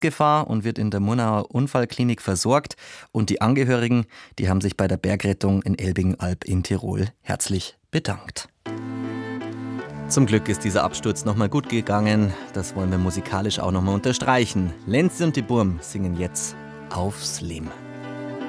Lebensgefahr und wird in der Murnauer Unfallklinik versorgt. Und die Angehörigen, die haben sich bei der Bergrettung in Elbingalb in Tirol herzlich bedankt. Zum Glück ist dieser Absturz nochmal gut gegangen. Das wollen wir musikalisch auch nochmal unterstreichen. Lenzi und die Burm singen jetzt Aufs Lehm.